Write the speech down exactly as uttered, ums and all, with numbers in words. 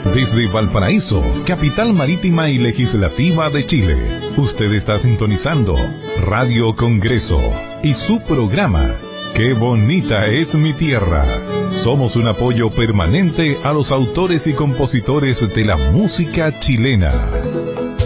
Desde Valparaíso, capital marítima y legislativa de Chile, usted está sintonizando Radio Congreso y su programa ¡Qué bonita es mi tierra! Somos un apoyo permanente a los autores y compositores de la música chilena.